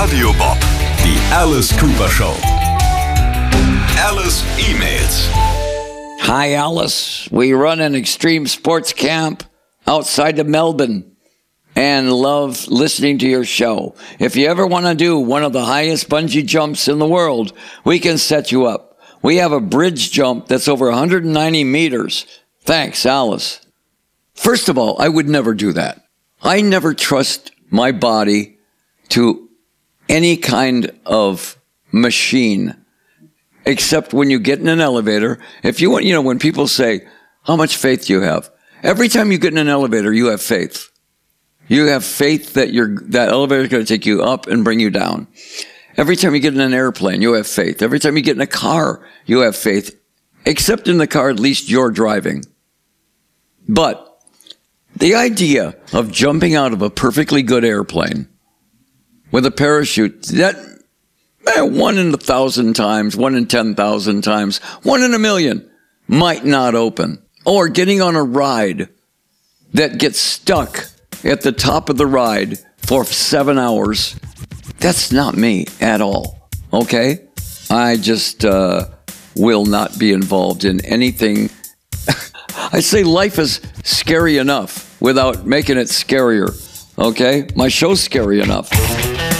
Radio Bob, die Alice Cooper Show. Alice emails. Hi, Alice. We run an extreme sports camp outside of Melbourne and love listening to your show. If you ever want to do one of the highest bungee jumps in the world, we can set you up. We have a bridge jump that's over 190 meters. Thanks, Alice. First of all, I would never do that. I never trust my body to any kind of machine, except when you get in an elevator. If you want, when people say, how much faith do you have? Every time you get in an elevator, you have faith. You have faith that that elevator is going to take you up and bring you down. Every time you get in an airplane, you have faith. Every time you get in a car, you have faith. Except in the car, at least you're driving. But the idea of jumping out of a perfectly good airplane with a parachute, that 1 in 1,000 times, 1 in 10,000 times, 1 in a million might not open. Or getting on a ride that gets stuck at the top of the ride for 7 hours. That's not me at all, okay? I just will not be involved in anything. I say life is scary enough without making it scarier, okay? My show's scary enough.